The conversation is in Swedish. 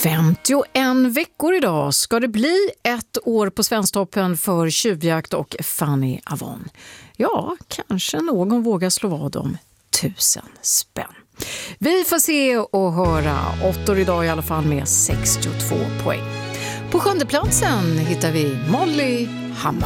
51 veckor idag ska det bli ett år på Svensktoppen för tjuvjakt och Fanny Avon. Ja, kanske någon vågar slå vad om 1000 spänn. Vi får se och höra 8 idag i alla fall med 62 poäng. På 7:e platsen hittar vi Molly Hammar.